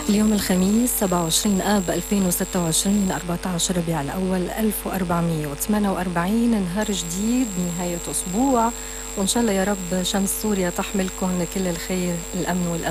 اليوم الخميس 27 آب 2026 14 ربيع الأول 1448، نهار جديد، نهاية أسبوع، وإن شاء الله يا رب شمس سوريا تحملكم كل الخير، الأمن والأمان.